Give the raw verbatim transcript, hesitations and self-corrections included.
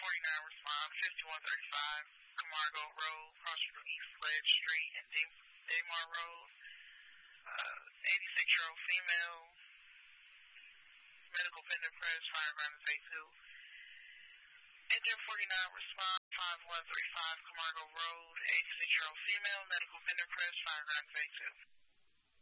forty-nine respond, fifty-one thirty-five, Camargo Road, cross from East Ledge Street and Daymar Road. Uh, eighty-six-year-old female, medical pending press, fire ground is A two. Engine forty-nine respond, five one three five, Camargo Road, eighty-six-year-old female, medical pending press, fire ground is A two.